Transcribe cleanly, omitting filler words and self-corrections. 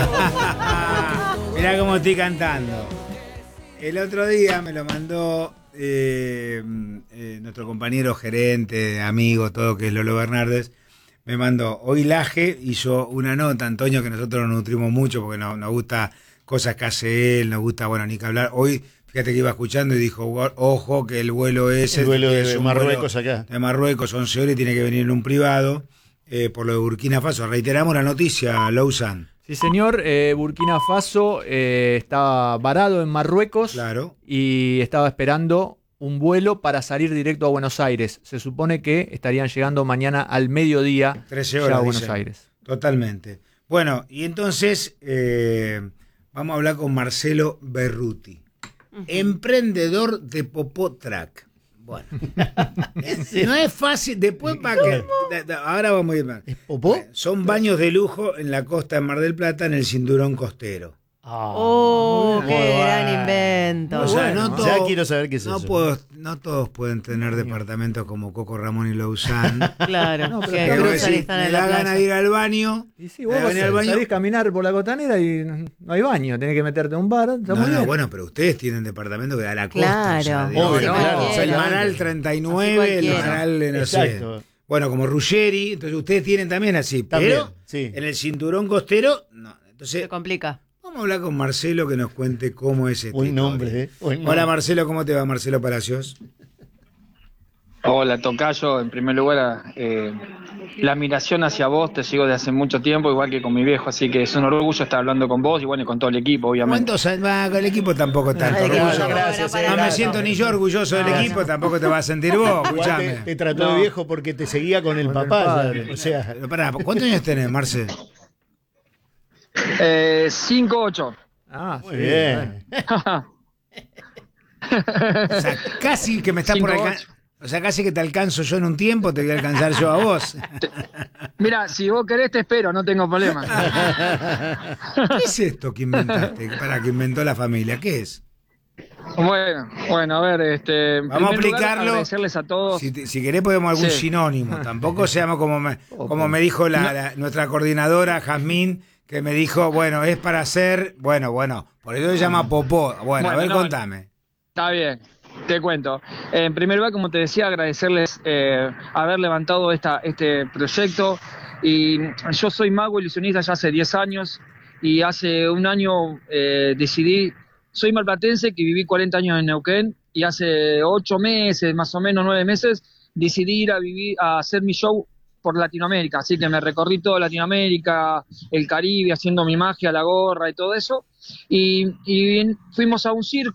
Mirá cómo estoy cantando. El otro día me lo mandó nuestro compañero gerente, amigo, todo, que es Lolo Bernardes. Me mandó, hoy Laje hizo una nota, Antonio, que nosotros nos nutrimos mucho porque nos gusta cosas que hace él, nos gusta, bueno, ni que hablar. Hoy, fíjate que iba escuchando y dijo, ojo, que el vuelo ese... El vuelo es de un Marruecos vuelo acá. de Marruecos, 11 horas y tiene que venir en un privado, por lo de Burkina Faso. Reiteramos la noticia, Lausanne. Sí, señor. Burkina Faso estaba varado en Marruecos, Claro. y estaba esperando un vuelo para salir directo a Buenos Aires. Se supone que estarían llegando mañana al mediodía 13 ya horas, a Buenos dicen. Aires. Totalmente. Bueno, y entonces vamos a hablar con Marcelo Berruti, emprendedor de Popó Track. Bueno, no es fácil. Después para que ahora vamos a ir más. ¿Es Popó? Son baños de lujo en la costa de Mar del Plata, en el cinturón costero. ¡Oh, muy qué bueno. gran invento! O sea, Bueno, ya quiero saber qué es no eso. no todos pueden tener departamentos como Coco Ramón y Lausanne. Claro, No, pero que acá Vos cruzan y decís, están me en da la ganas de playa. ir al baño. Y sí, vos venir al baño. salís a caminar por la costanera y no hay baño. Tenés que meterte en un bar. Está muy bien. Bueno, pero ustedes tienen departamento que da a la costa. Claro. O sea, de- Obvio, no, claro, o sea, el exactamente. Maral 39, el cualquiera. Maral de no Exacto. sé. Bueno, como Ruggeri, entonces ustedes tienen también así. También, Pero sí. en el cinturón costero, no. Se Entonces, complica. vamos a hablar con Marcelo que nos cuente cómo es este. Buen nombre, ¿eh? Buen nombre. Hola Marcelo, ¿cómo te va, Marcelo Palacios? Hola, tocayo. En primer lugar, la admiración hacia vos, te sigo de hace mucho tiempo, igual que con mi viejo, así que es un orgullo estar hablando con vos y bueno, y con todo el equipo, obviamente. ¿Cuántos años? Va, con el equipo tampoco tanto. Ay, orgullo. claro, gracias, para No me nada. siento ni yo orgulloso del equipo, tampoco te vas a sentir vos, Igual escuchame. te trató No. de viejo porque te seguía con el Con el papá. padre. Ya, o sea, Pero pará, ¿cuántos años tenés, Marcelo? 5-8. Ah, muy sí, bien. O sea, casi que me estás por 5-8. alcanzar. O sea, casi que te alcanzo yo en un tiempo, te voy a alcanzar yo a vos. Mira, si vos querés te espero, no tengo problema. ¿Qué es esto que inventaste? Para que inventó la familia, ¿qué es? Bueno, a ver, en Vamos a primer lugar, aplicarlo. agradecerles a todos. Si querés podemos algún Sí. sinónimo. Tampoco seamos como me dijo nuestra coordinadora, Jazmín, que me dijo, bueno, es para hacer, bueno, por eso se llama popó. Bueno, a ver, no, contame. Está bien, te cuento. En primer lugar, como te decía, agradecerles haber levantado este proyecto. Y yo soy mago ilusionista ya hace 10 años y hace un año decidí, soy marplatense que viví 40 años en Neuquén y hace 8 meses, más o menos 9 meses, decidí ir a hacer mi show por Latinoamérica. Así que me recorrí toda Latinoamérica, el Caribe, haciendo mi magia, la gorra y todo eso. Y fuimos a un circo.